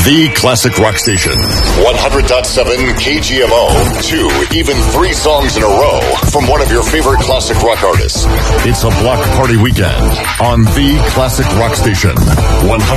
The Classic Rock Station. 100.7 KGMO. 2, even 3 songs in a row from one of your favorite classic rock artists. It's a block party weekend on The Classic Rock Station. 100.